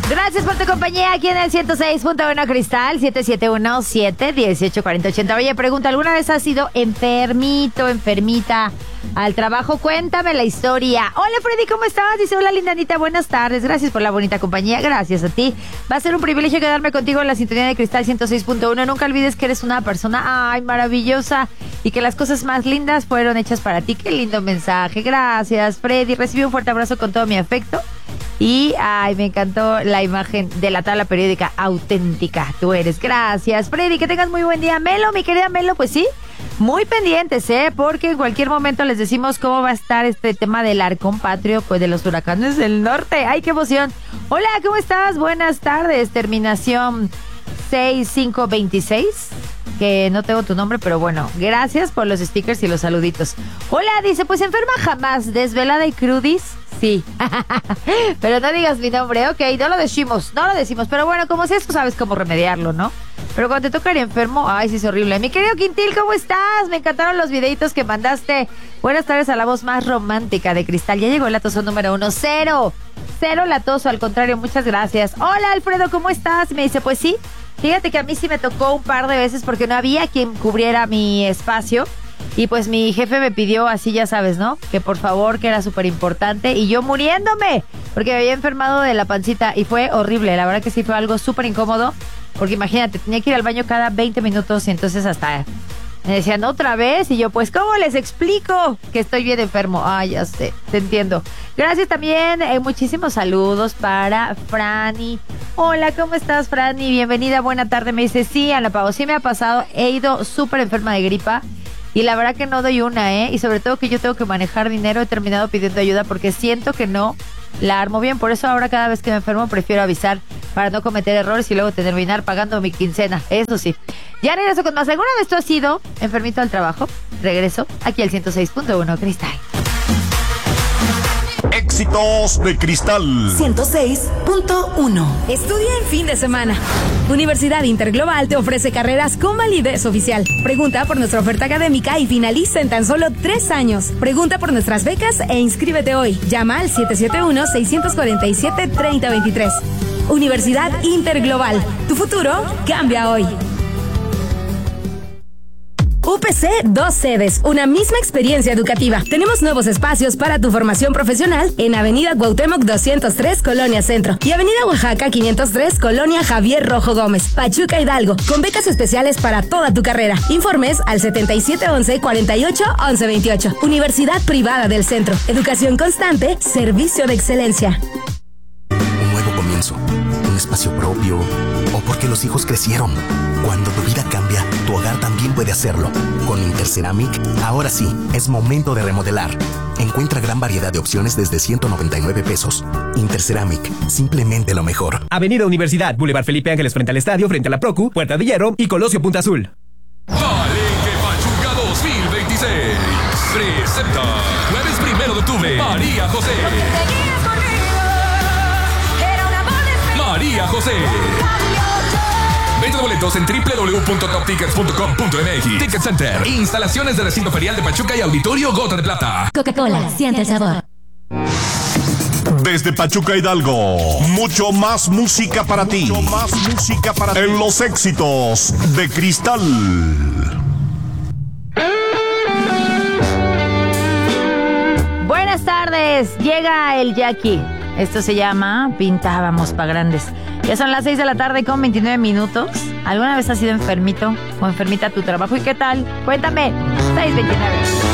Gracias por tu compañía aquí en el 106.1 Cristal, 771-718-4080. Oye, pregunta, ¿alguna vez has sido enfermita al trabajo? Cuéntame la historia. Hola, Freddy, ¿cómo estás? Dice, hola, linda Anita, buenas tardes. Gracias por la bonita compañía. Gracias a ti. Va a ser un privilegio quedarme contigo en la sintonía de Cristal 106.1. Nunca olvides que eres una persona, maravillosa, y que las cosas más lindas fueron hechas para ti. Qué lindo mensaje. Gracias, Freddy. Recibí un fuerte abrazo con todo mi afecto. Y, me encantó la imagen de la tabla periódica auténtica. Tú eres. Gracias, Freddy. Que tengas muy buen día. Melo, mi querida Melo, pues sí, muy pendientes, porque en cualquier momento les decimos cómo va a estar este tema del arcón patrio, pues de los huracanes del norte. ¡Ay, qué emoción! Hola, ¿cómo estás? Buenas tardes. Terminación 6526. Que no tengo tu nombre, pero bueno, gracias por los stickers y los saluditos. Hola, dice, pues enferma jamás, desvelada y crudis, sí. Pero no digas mi nombre, ok, no lo decimos, pero bueno, como si eso sabes cómo remediarlo, ¿no? Pero cuando te toca ir enfermo, ay, sí es horrible. Mi querido Quintil, ¿cómo estás? Me encantaron los videitos que mandaste. Buenas tardes a la voz más romántica de Cristal. Ya llegó el latoso número 1, cero latoso, al contrario, muchas gracias. Hola, Alfredo, ¿cómo estás? Me dice, pues sí. Fíjate que a mí sí me tocó un par de veces porque no había quien cubriera mi espacio. Y pues mi jefe me pidió así, ya sabes, ¿no? Que por favor, que era súper importante. Y yo muriéndome, porque me había enfermado de la pancita. Y fue horrible, la verdad que sí fue algo súper incómodo. Porque imagínate, tenía que ir al baño cada 20 minutos y entonces hasta me decían, ¿otra vez? Y yo, pues, ¿cómo les explico que estoy bien enfermo? Ya sé, te entiendo. Gracias también, muchísimos saludos para Franny. Hola, ¿cómo estás, Franny? Bienvenida, buena tarde. Me dice, sí, Ana Pao, sí me ha pasado. He ido súper enferma de gripa y la verdad que no doy una, Y sobre todo que yo tengo que manejar dinero. He terminado pidiendo ayuda porque siento que no la armo bien. Por eso ahora cada vez que me enfermo prefiero avisar para no cometer errores y luego terminar pagando mi quincena. Eso sí. Ya regreso con más. ¿Alguna vez tú has sido enfermito al trabajo? Regreso aquí al 106.1 Cristal. Éxitos de Cristal 106.1. Estudia en fin de semana. Universidad Interglobal te ofrece carreras con validez oficial. Pregunta por nuestra oferta académica y finaliza en tan solo 3 años. Pregunta por nuestras becas e inscríbete hoy. Llama al 771-647-3023. Universidad Interglobal. Tu futuro cambia hoy. UPC, 2 sedes, una misma experiencia educativa. Tenemos nuevos espacios para tu formación profesional en Avenida Cuauhtémoc 203, Colonia Centro, y Avenida Oaxaca 503, Colonia Javier Rojo Gómez, Pachuca Hidalgo, con becas especiales para toda tu carrera. Informes al 7711-481128. Universidad Privada del Centro. Educación constante, servicio de excelencia. Un nuevo comienzo, un espacio propio, o porque los hijos crecieron. Cuando tu vida cambia, tu hogar también puede hacerlo. Con Interceramic, ahora sí, es momento de remodelar. Encuentra gran variedad de opciones desde 199 pesos. Interceramic, simplemente lo mejor. Avenida Universidad, Boulevard Felipe Ángeles frente al estadio, frente a la Procu, Puerta de Hierro y Colosio Punta Azul. Palenque Pachuca 2026. Presenta, jueves 1 de octubre, María José. María José. Venta de boletos en www.toptickets.com.mx. Ticket Center. Instalaciones de recinto ferial de Pachuca y Auditorio Gota de Plata. Coca-Cola, siente el sabor. Desde Pachuca Hidalgo, mucho más música para ti. En los éxitos de Cristal. Buenas tardes, llega el Jackie. Esto se llama Pintábamos pa' Grandes. Ya son las 6 de la tarde con 29 minutos. ¿Alguna vez has sido enfermito o enfermita a tu trabajo? ¿Y qué tal? Cuéntame. 6:29.